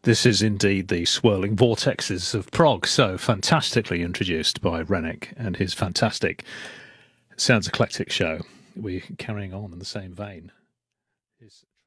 This is indeed the swirling vortexes of prog, so fantastically introduced by Rennick and his fantastic Sounds Eclectic show. We're carrying on in the same vein.